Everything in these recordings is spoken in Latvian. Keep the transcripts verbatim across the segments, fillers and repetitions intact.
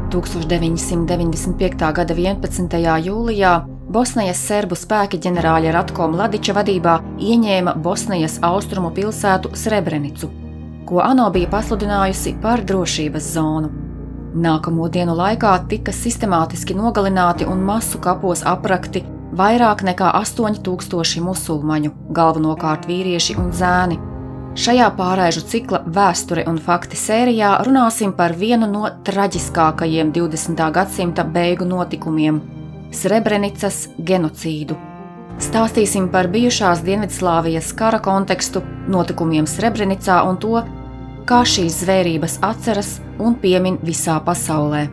tūkstoš deviņsimt deviņdesmit piektā gada vienpadsmitajā jūlijā Bosnijas serbu spēki ģenerāļa Ratko Mladića vadībā ieņēma Bosnijas austrumu pilsētu Srebrenicu, ko ANO bija pasludinājusi par drošības zonu. Nākamo dienu laikā tika sistemātiski nogalināti un masu kapos aprakti vairāk nekā astoņi tūkstoši musulmaņu, galvenokārt vīrieši un zēni. Šajā pārraižu cikla Vēsture un fakti sērijā runāsim par vienu no traģiskākajiem divdesmitā gadsimta beigu notikumiem – Srebrenicas genocīdu. Stāstīsim par bijušās Dienvidslāvijas kara kontekstu, notikumiem Srebrenicā un to, kā šīs zvērības atceras un piemin visā pasaulē.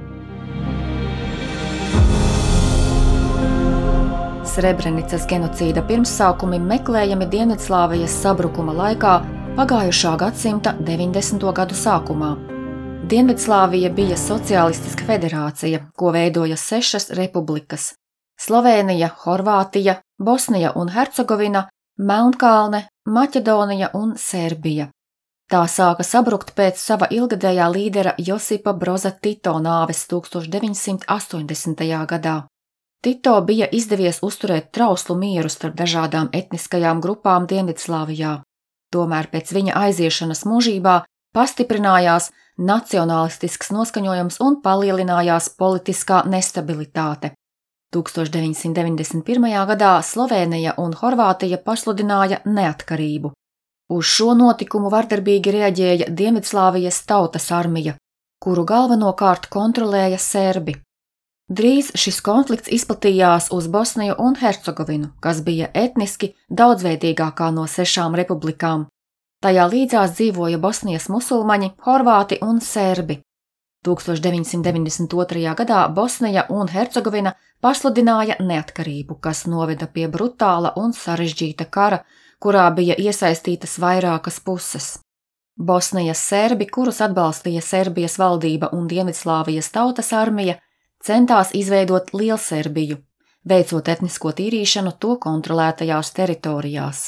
Srebrenicas genocīda pirmsākumi meklējami Dienvidslāvijas sabrukuma laikā pagājušā gadsimta deviņdesmito gadu sākumā. Dienvidslāvija bija sociālistiska federācija, ko veidoja sešas republikas – Slovēnija, Horvātija, Bosnija un Hercegovina, Melnkalne, Maķedonija un Serbija. Tā sāka sabrukt pēc sava ilgadējā līdera Josipa Broza Tito nāves tūkstoš deviņsimt astoņdesmitajā gadā. Tito bija izdevies uzturēt trauslu mieru starp dažādām etniskajām grupām Dienvidslāvijā. Tomēr pēc viņa aiziešanas mūžībā pastiprinājās nacionālistisks noskaņojums un palielinājās politiskā nestabilitāte. tūkstoš deviņsimt deviņdesmit pirmajā gadā Slovēnija un Horvātija pasludināja neatkarību. Uz šo notikumu vardarbīgi reaģēja Dienvidslāvijas tautas armija, kuru galvenokārt kontrolēja serbi. Drīz šis konflikts izplatījās uz Bosniju un Hercegovinu, kas bija etniski daudzveidīgākā no sešām republikām. Tajā līdzās dzīvoja Bosnijas musulmaņi, horvāti un serbi. tūkstoš deviņsimt deviņdesmit otrajā gadā Bosnija un Hercegovina pasludināja neatkarību, kas noveda pie brutāla un sarežģīta kara, kurā bija iesaistītas vairākas puses. Bosnijas serbi, kurus atbalstīja Serbijas valdība un Dienvidslāvijas tautas armija, centās izveidot Lielserbiju, veicot etnisko tīrīšanu to kontrolētajās teritorijās.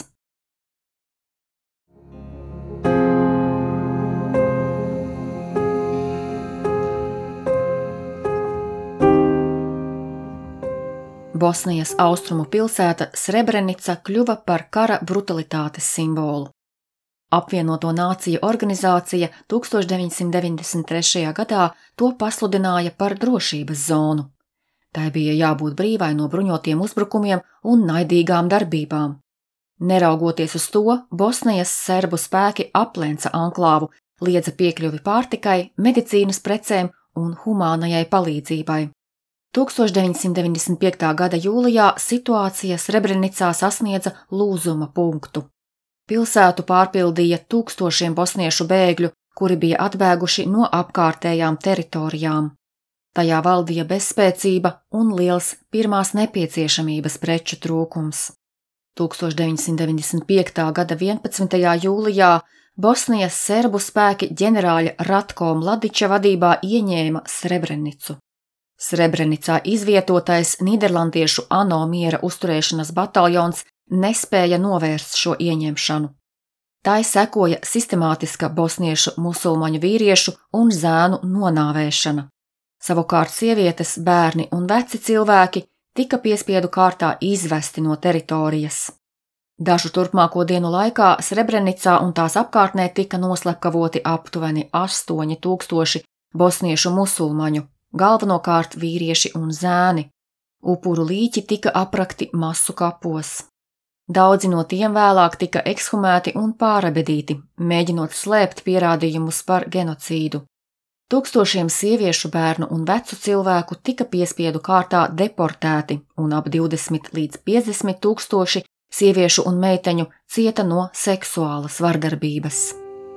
Bosnijas austrumu pilsēta Srebrenica kļuva par kara brutalitātes simbolu. Apvienoto nāciju organizācija tūkstoš deviņsimt deviņdesmit trešajā gadā to pasludināja par drošības zonu. Tai bija jābūt brīvai no bruņotiem uzbrukumiem un naidīgām darbībām. Neraugoties uz to, Bosnijas serbu spēki aplenca anklāvu, liedza piekļuvi pārtikai, medicīnas precēm un humānajai palīdzībai. tūkstoš deviņsimt deviņdesmit piektā gada jūlijā situācija Srebrenicā sasniedza lūzuma punktu. Pilsētu pārpildīja tūkstošiem bosniešu bēgļu, kuri bija atbēguši no apkārtējām teritorijām. Tajā valdīja bezspēcība un liels pirmās nepieciešamības preču trūkums. tūkstoš deviņsimt deviņdesmit piektā gada vienpadsmitajā jūlijā Bosnijas serbu spēki ģenerāļa Ratko Mladića vadībā ieņēma Srebrenicu. Srebrenicā izvietotais nīderlandiešu ANO miera uzturēšanas bataljons nespēja novērst šo ieņemšanu. Tai sekoja sistemātiska bosniešu musulmaņu vīriešu un zēnu nonāvēšana. Savukārt sievietes, bērni un veci cilvēki tika piespiedu kārtā izvesti no teritorijas. Dažu turpmāko dienu laikā Srebrenicā un tās apkārtnē tika noslepkavoti aptuveni astoņi tūkstoši bosniešu musulmaņu, galvenokārt vīrieši un zēni. Upuru līķi tika aprakti masu kapos. Daudzi no tiem vēlāk tika ekshumēti un pārabedīti, mēģinot slēpt pierādījumus par genocīdu. Tūkstošiem sieviešu, bērnu un vecu cilvēku tika piespiedu kārtā deportēti un ap divdesmit līdz piecdesmit tūkstoši sieviešu un meiteņu cieta no seksuālas vardarbības.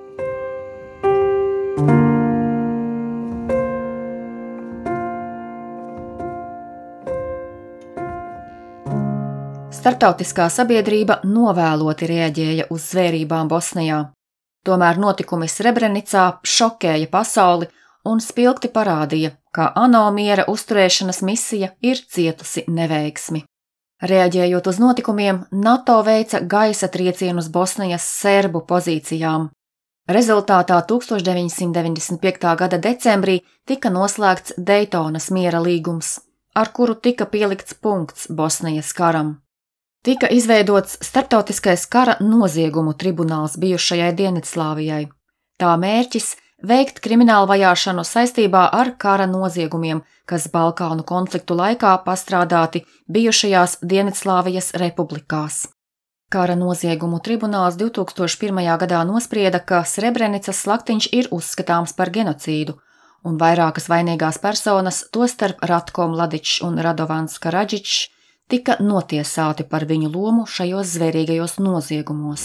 Starptautiskā sabiedrība novēloti reaģēja uz zvērībām Bosnijā. Tomēr notikumi Srebrenicā šokēja pasauli un spilgti parādīja, ka ANO miera uzturēšanas misija ir cietusi neveiksmi. Reaģējot uz notikumiem, NATO veica gaisa triecienus Bosnijas serbu pozīcijām. Rezultātā tūkstoš deviņsimt deviņdesmit piektā gada decembrī tika noslēgts Daytonas miera līgums, ar kuru tika pielikts punkts Bosnijas karam. Tika izveidots starptautiskais kara noziegumu tribunāls bijušajai Dienvidslāvijai. Tā mērķis – veikt kriminālu vajāšanu saistībā ar kara noziegumiem, kas Balkānu konfliktu laikā pastrādāti bijušajās Dienvidslāvijas republikās. Kara noziegumu tribunāls divtūkstoš pirmajā gadā nosprieda, ka Srebrenicas slaktiņš ir uzskatāms par genocīdu, un vairākas vainīgās personas, tostarp Ratko Mladičs un Radovans Karadžičs, tika notiesāti par viņu lomu šajos zvērīgajos noziegumos.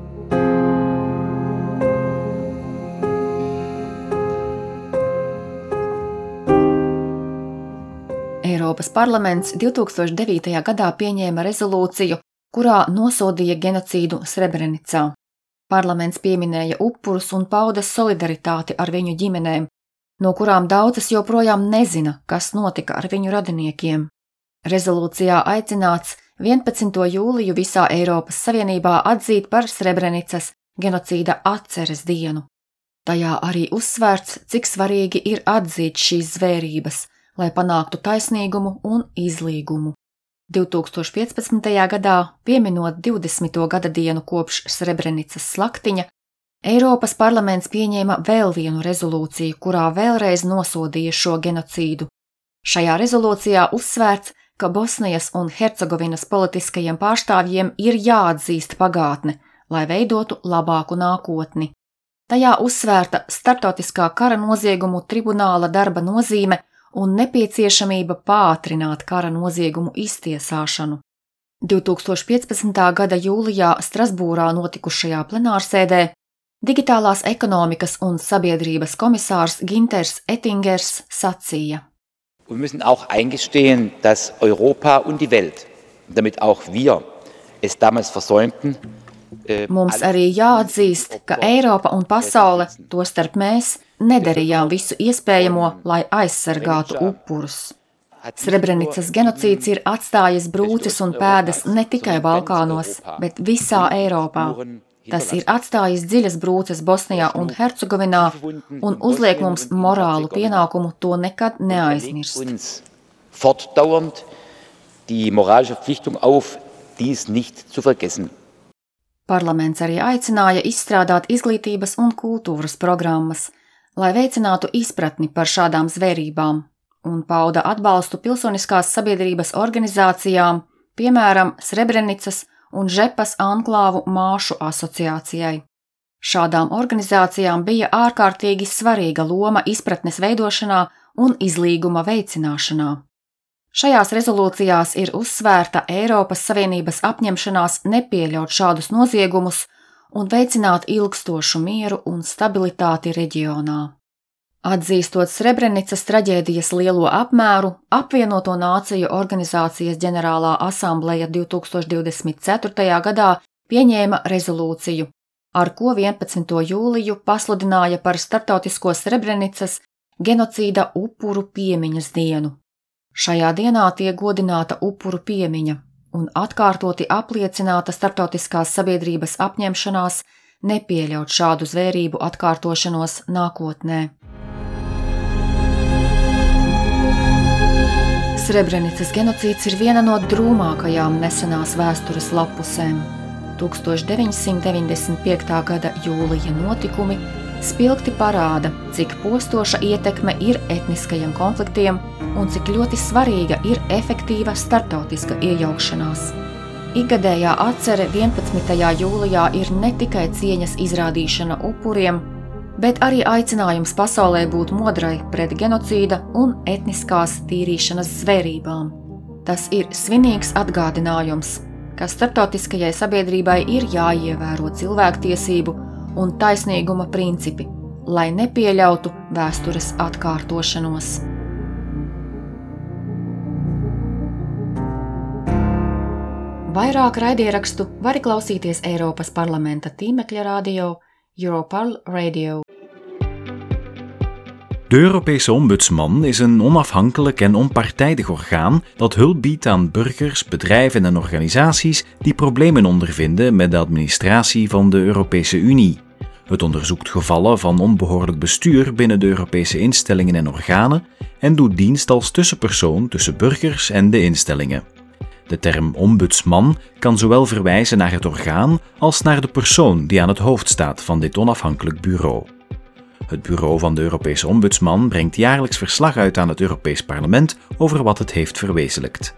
Eiropas parlaments divtūkstoš devītajā gadā pieņēma rezolūciju, kurā nosodīja genocīdu Srebrenicā. Parlaments pieminēja upurus un pauda solidaritāti ar viņu ģimenēm, no kurām daudzas joprojām nezina, kas notika ar viņu radiniekiem. Rezolūcijā aicināts vienpadsmito jūliju visā Eiropas Savienībā atzīt par Srebrenicas genocīda atceres dienu. Tajā arī uzsvērts, cik svarīgi ir atzīt šīs zvērības, lai panāktu taisnīgumu un izlīgumu. divtūkstoš piecpadsmitajā gadā, pieminot divdesmito gada dienu kopš Srebrenicas slaktiņa, Eiropas parlaments pieņēma vēl vienu rezolūciju, kurā vēlreiz nosodīja šo genocīdu. Šajā rezolūcijā uzsvērts, ka Bosnijas un Hercegovinas politiskajiem pārstāvjiem ir jāatzīst pagātne, lai veidotu labāku nākotni. Tajā uzsvērta starptautiskā kara noziegumu tribunāla darba nozīme un nepieciešamība pātrināt kara noziegumu iztiesāšanu. divtūkstoš piecpadsmitā gada jūlijā Strasbūrā notikušajā plenārsēdē Digitālās ekonomikas un sabiedrības komisārs Ginters Ettingers sacīja: Wir müssen auch eingestehen, dass Europa und die Welt, damit auch wir es damals versäumten. Mums arī jāatzīst, ka Eiropa un pasaule, tostarp mēs, nedarījām visu iespējamo, lai aizsargātu upurus. Srebrenicas genocīds ir atstājis brūces un pēdas ne tikai Balkānos, bet visā Eiropā. Tas ir atstājis dziļas brūces Bosnijā un Hercegovinā un uzliek mums morālu pienākumu to nekad neaizmirst. Fortdauernd die moralische Verpflichtung auf, dies nicht zu vergessen. Parlaments arī aicināja izstrādāt izglītības un kultūras programmas, lai veicinātu izpratni par šādām zvērībām, un pauda atbalstu pilsoniskās sabiedrības organizācijām, piemēram, Srebrenicas un Žepas anklāvu māšu asociācijai. Šādām organizācijām bija ārkārtīgi svarīga loma izpratnes veidošanā un izlīguma veicināšanā. Šajās rezolūcijās ir uzsvērta Eiropas Savienības apņemšanās nepieļaut šādus noziegumus un veicināt ilgstošu mieru un stabilitāti reģionā. Atzīstot Srebrenicas traģēdijas lielo apmēru, Apvienoto Nāciju organizācijas ģenerālā asambleja divtūkstoš divdesmit ceturtajā gadā pieņēma rezolūciju, ar ko vienpadsmito jūliju pasludināja par starptautisko Srebrenicas genocīda upuru piemiņas dienu. Šajā dienā tiek godināta upuru piemiņa un atkārtoti apliecināta starptautiskās sabiedrības apņemšanās nepieļaut šādu zvērību atkārtošanos nākotnē. Srebrenicas genocīds ir viena no drūmākajām nesenās vēstures lapusēm. tūkstoš deviņsimt deviņdesmit piektā gada jūlija notikumi spilgti parāda, cik postoša ietekme ir etniskajiem konfliktiem un cik ļoti svarīga ir efektīva starptautiska iejaukšanās. Ikgadējā atcere vienpadsmitajā jūlijā ir ne tikai cieņas izrādīšana upuriem, bet arī aicinājums pasaulē būt modrai pret genocīda un etniskās tīrīšanas zvērībām. Tas ir svinīgs atgādinājums, ka starptautiskajai sabiedrībai ir jāievēro cilvēktiesību un taisnīguma principi, lai nepieļautu vēstures atkārtošanos. Vairāk raidierakstu vari klausīties Eiropas parlamenta tīmekļa radio Europarl Radio. De Europese Ombudsman is een onafhankelijk en onpartijdig orgaan dat hulp biedt aan burgers, bedrijven en organisaties die problemen ondervinden met de administratie van de Europese Unie. Het onderzoekt gevallen van onbehoorlijk bestuur binnen de Europese instellingen en organen en doet dienst als tussenpersoon tussen burgers en de instellingen. De term ombudsman kan zowel verwijzen naar het orgaan als naar de persoon die aan het hoofd staat van dit onafhankelijk bureau. Het bureau van de Europese ombudsman brengt jaarlijks verslag uit aan het Europees Parlement over wat het heeft verwezenlijkt.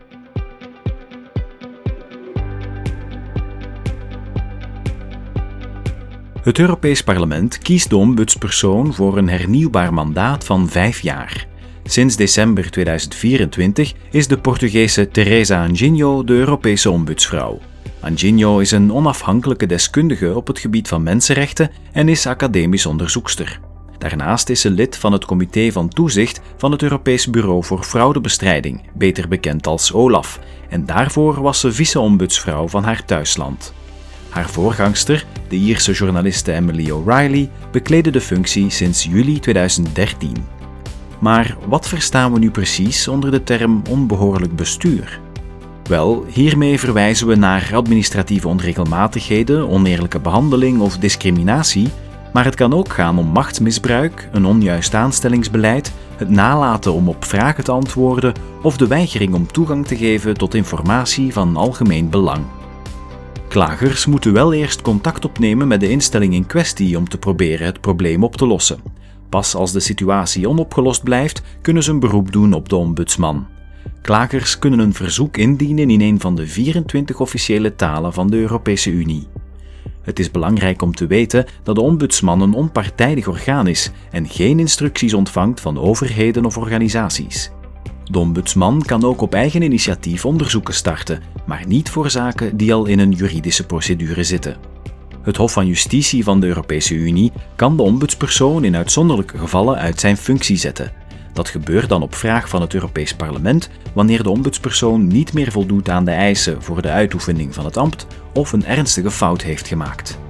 Het Europees Parlement kiest de ombudspersoon voor een hernieuwbaar mandaat van vijf jaar. Sinds december tweeduizend vierentwintig is de Portugese Teresa Anjinho de Europese ombudsvrouw. Anjinho is een onafhankelijke deskundige op het gebied van mensenrechten en is academisch onderzoekster. Daarnaast is ze lid van het Comité van Toezicht van het Europees Bureau voor Fraudebestrijding, beter bekend als OLAF, en daarvoor was ze vice-ombudsvrouw van haar thuisland. Haar voorgangster, de Ierse journaliste Emily O'Reilly, bekleedde de functie sinds juli tweeduizend dertien. Maar wat verstaan we nu precies onder de term onbehoorlijk bestuur? Wel, hiermee verwijzen we naar administratieve onregelmatigheden, oneerlijke behandeling of discriminatie, maar het kan ook gaan om machtsmisbruik, een onjuist aanstellingsbeleid, het nalaten om op vragen te antwoorden of de weigering om toegang te geven tot informatie van algemeen belang. Klagers moeten wel eerst contact opnemen met de instelling in kwestie om te proberen het probleem op te lossen. Pas als de situatie onopgelost blijft, kunnen ze een beroep doen op de ombudsman. Klagers kunnen een verzoek indienen in een van de vierentwintig officiële talen van de Europese Unie. Het is belangrijk om te weten dat de ombudsman een onpartijdig orgaan is en geen instructies ontvangt van overheden of organisaties. De ombudsman kan ook op eigen initiatief onderzoeken starten, maar niet voor zaken die al in een juridische procedure zitten. Het Hof van Justitie van de Europese Unie kan de ombudspersoon in uitzonderlijke gevallen uit zijn functie zetten. Dat gebeurt dan op vraag van het Europees Parlement wanneer de ombudspersoon niet meer voldoet aan de eisen voor de uitoefening van het ambt of een ernstige fout heeft gemaakt.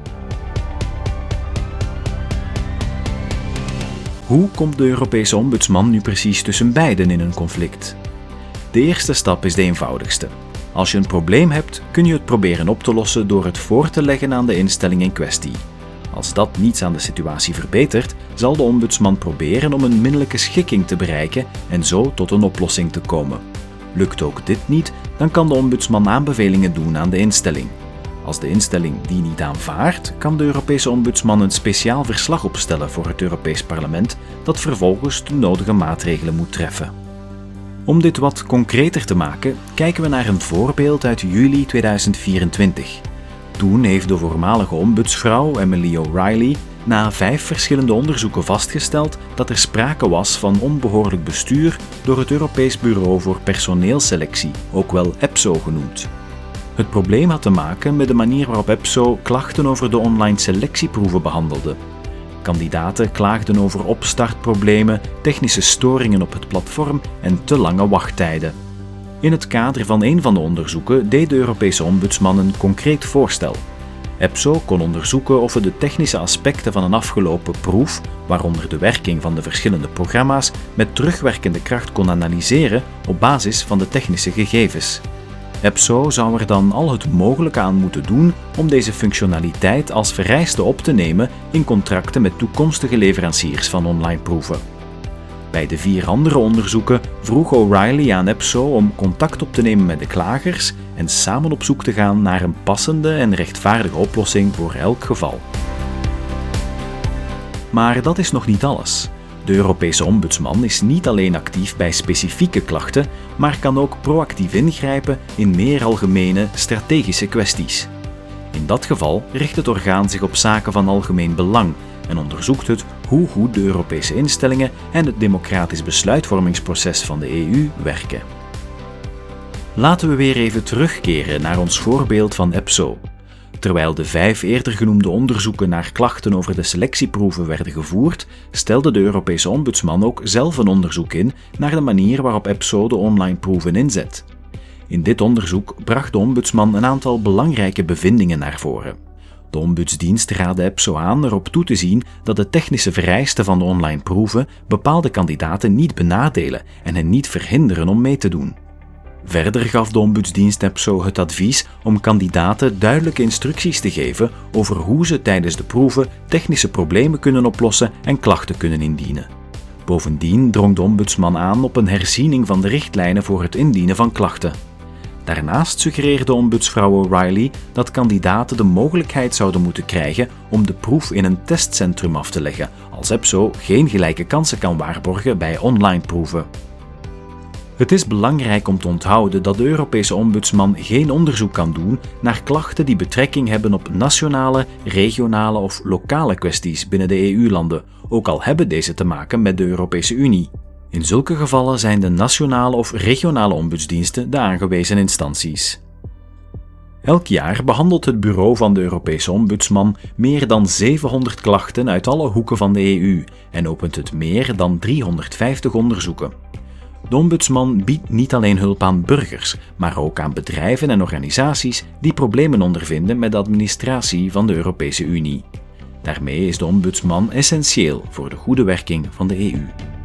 Hoe komt de Europese ombudsman nu precies tussen beiden in een conflict? De eerste stap is de eenvoudigste. Als je een probleem hebt, kun je het proberen op te lossen door het voor te leggen aan de instelling in kwestie. Als dat niets aan de situatie verbetert, zal de ombudsman proberen om een minnelijke schikking te bereiken en zo tot een oplossing te komen. Lukt ook dit niet, dan kan de ombudsman aanbevelingen doen aan de instelling. Als de instelling die niet aanvaardt, kan de Europese ombudsman een speciaal verslag opstellen voor het Europees Parlement dat vervolgens de nodige maatregelen moet treffen. Om dit wat concreter te maken, kijken we naar een voorbeeld uit juli tweeduizend vierentwintig. Toen heeft de voormalige ombudsvrouw Emily O'Reilly na vijf verschillende onderzoeken vastgesteld dat er sprake was van onbehoorlijk bestuur door het Europees Bureau voor Personeelselectie, ook wel EPSO genoemd. Het probleem had te maken met de manier waarop EPSO klachten over de online selectieproeven behandelde. Kandidaten klaagden over opstartproblemen, technische storingen op het platform en te lange wachttijden. In het kader van een van de onderzoeken deed de Europese ombudsman een concreet voorstel. EPSO kon onderzoeken of het de technische aspecten van een afgelopen proef, waaronder de werking van de verschillende programma's, met terugwerkende kracht kon analyseren op basis van de technische gegevens. EPSO zou er dan al het mogelijke aan moeten doen om deze functionaliteit als vereiste op te nemen in contracten met toekomstige leveranciers van online proeven. Bij de vier andere onderzoeken vroeg O'Reilly aan EPSO om contact op te nemen met de klagers en samen op zoek te gaan naar een passende en rechtvaardige oplossing voor elk geval. Maar dat is nog niet alles. De Europese ombudsman is niet alleen actief bij specifieke klachten, maar kan ook proactief ingrijpen in meer algemene, strategische kwesties. In dat geval richt het orgaan zich op zaken van algemeen belang en onderzoekt het hoe goed de Europese instellingen en het democratisch besluitvormingsproces van de E U werken. Laten we weer even terugkeren naar ons voorbeeld van EPSO. Terwijl de vijf eerder genoemde onderzoeken naar klachten over de selectieproeven werden gevoerd, stelde de Europese ombudsman ook zelf een onderzoek in naar de manier waarop EPSO de online proeven inzet. In dit onderzoek bracht de ombudsman een aantal belangrijke bevindingen naar voren. De ombudsdienst raadde EPSO aan erop toe te zien dat de technische vereisten van de online proeven bepaalde kandidaten niet benadelen en hen niet verhinderen om mee te doen. Verder gaf de ombudsdienst EPSO het advies om kandidaten duidelijke instructies te geven over hoe ze tijdens de proeven technische problemen kunnen oplossen en klachten kunnen indienen. Bovendien drong de ombudsman aan op een herziening van de richtlijnen voor het indienen van klachten. Daarnaast suggereerde ombudsvrouw O'Reilly dat kandidaten de mogelijkheid zouden moeten krijgen om de proef in een testcentrum af te leggen, als EPSO geen gelijke kansen kan waarborgen bij online proeven. Het is belangrijk om te onthouden dat de Europese ombudsman geen onderzoek kan doen naar klachten die betrekking hebben op nationale, regionale of lokale kwesties binnen de E U-landen, ook al hebben deze te maken met de Europese Unie. In zulke gevallen zijn de nationale of regionale ombudsdiensten de aangewezen instanties. Elk jaar behandelt het bureau van de Europese ombudsman meer dan zevenhonderd klachten uit alle hoeken van de E U en opent het meer dan driehonderdvijftig onderzoeken. De ombudsman biedt niet alleen hulp aan burgers, maar ook aan bedrijven en organisaties die problemen ondervinden met de administratie van de Europese Unie. Daarmee is de ombudsman essentieel voor de goede werking van de E U.